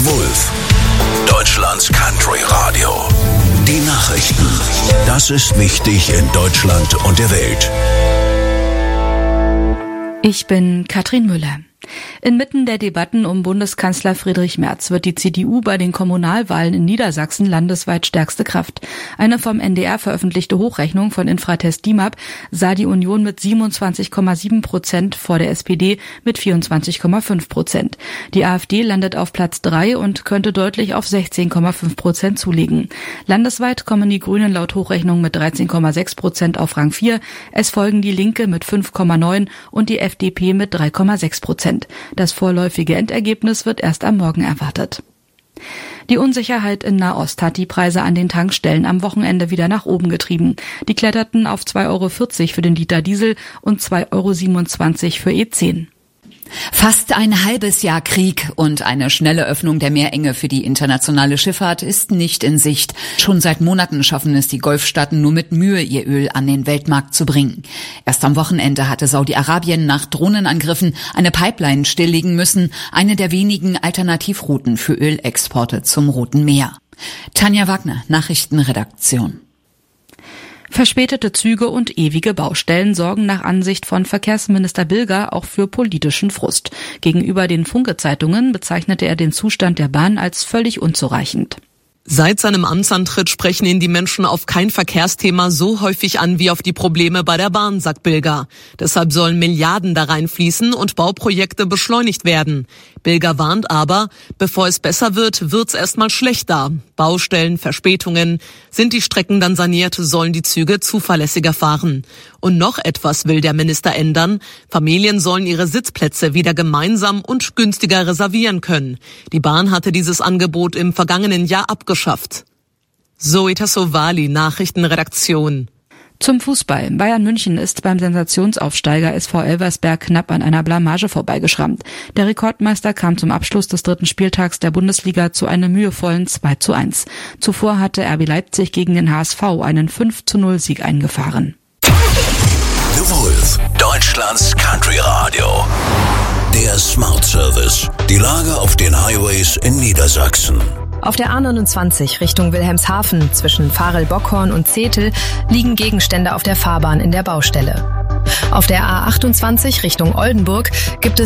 The Wolf, Deutschlands Country Radio. Die Nachrichten. Das ist wichtig in Deutschland und der Welt. Ich bin Katrin Müller. Inmitten der Debatten um Bundeskanzler Friedrich Merz wird die CDU bei den Kommunalwahlen in Niedersachsen landesweit stärkste Kraft. Eine vom NDR veröffentlichte Hochrechnung von Infratest DIMAP sah die Union mit 27,7% vor der SPD mit 24,5%. Die AfD landet auf Platz 3 und könnte deutlich auf 16,5% zulegen. Landesweit kommen die Grünen laut Hochrechnung mit 13,6% auf Rang 4. Es folgen die Linke mit 5,9% und die FDP mit 3,6%. Das vorläufige Endergebnis wird erst am Morgen erwartet. Die Unsicherheit in Nahost hat die Preise an den Tankstellen am Wochenende wieder nach oben getrieben. Die kletterten auf 2,40 € für den Liter Diesel und 2,27 € für E10. Fast ein halbes Jahr Krieg und eine schnelle Öffnung der Meerenge für die internationale Schifffahrt ist nicht in Sicht. Schon seit Monaten schaffen es die Golfstaaten nur mit Mühe, ihr Öl an den Weltmarkt zu bringen. Erst am Wochenende hatte Saudi-Arabien nach Drohnenangriffen eine Pipeline stilllegen müssen, eine der wenigen Alternativrouten für Ölexporte zum Roten Meer. Tanja Wagner, Nachrichtenredaktion. Verspätete Züge und ewige Baustellen sorgen nach Ansicht von Verkehrsminister Bilger auch für politischen Frust. Gegenüber den Funke-Zeitungen bezeichnete er den Zustand der Bahn als völlig unzureichend. Seit seinem Amtsantritt sprechen ihn die Menschen auf kein Verkehrsthema so häufig an wie auf die Probleme bei der Bahn, sagt Bilger. Deshalb sollen Milliarden da reinfließen und Bauprojekte beschleunigt werden. Bilger warnt aber, bevor es besser wird, wird's erstmal schlechter. Baustellen, Verspätungen. Sind die Strecken dann saniert, sollen die Züge zuverlässiger fahren. Und noch etwas will der Minister ändern. Familien sollen ihre Sitzplätze wieder gemeinsam und günstiger reservieren können. Die Bahn hatte dieses Angebot im vergangenen Jahr abgeschafft. Zoe Tassovali, Nachrichtenredaktion. Zum Fußball. Bayern München ist beim Sensationsaufsteiger SV Elversberg knapp an einer Blamage vorbeigeschrammt. Der Rekordmeister kam zum Abschluss des 3. Spieltags der Bundesliga zu einem mühevollen 2:1. Zuvor hatte RB Leipzig gegen den HSV einen 5:0-Sieg eingefahren. The Wolf, Deutschlands Country Radio. Der Smart Service. Die Lage auf den Highways in Niedersachsen. Auf der A29 Richtung Wilhelmshaven zwischen Varel-Bockhorn und Zetel liegen Gegenstände auf der Fahrbahn in der Baustelle. Auf der A28 Richtung Oldenburg gibt es